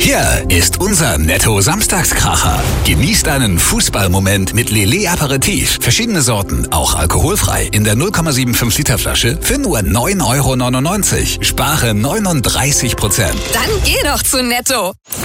Hier ist unser Netto-Samstagskracher. Genießt einen Fußballmoment mit Lillet Aperitif. Verschiedene Sorten, auch alkoholfrei. In der 0,75 Liter Flasche für nur 9,99 €. Spare 39%. Dann geh doch zu Netto.